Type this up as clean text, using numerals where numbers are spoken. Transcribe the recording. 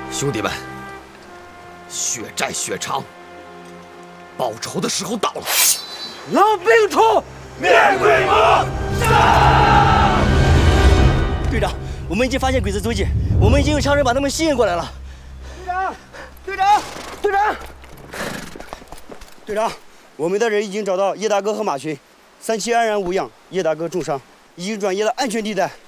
兄弟们，血债血偿，报仇的时候到了。 老兵出， 面鬼魔上！ 队长，我们已经发现鬼子踪迹，我们已经有强人把他们吸引过来了。队长，我们的人已经找到叶大哥和马群，3期安然无恙，叶大哥重伤，已经转移了安全地带。